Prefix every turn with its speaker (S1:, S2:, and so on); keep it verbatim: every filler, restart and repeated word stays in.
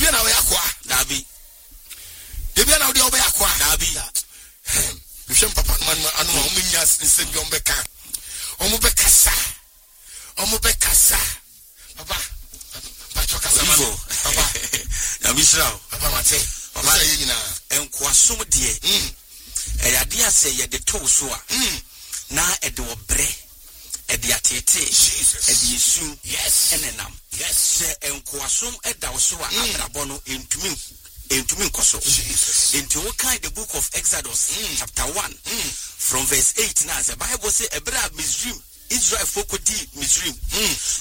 S1: Debi na we akwa.
S2: Dabi.
S1: Debi na we obe akwa.
S2: Dabi.
S1: You shem papa man anu o munya nse bi ombeka. Omo be kasa. Omo be kasa. Papa. Papa kasa man. Papa.
S2: Na bisra.
S1: Papa mate. Papa say yina.
S2: Enkoasom de. Mm. Eyade ase ye de to so a. Mm. Na e de obre. E de atete.
S1: Jesus.
S2: E de yesu.
S1: Yes.
S2: Enenam.
S1: Yes.
S2: Se enkoasom e da so a abrabo no entumi entumi nkoso.
S1: Jesus.
S2: Into what kind the book of Exodus mm. chapter one mm. from verse eight now the Bible say Ebra Mizrim Israel foko di Mizrim mm.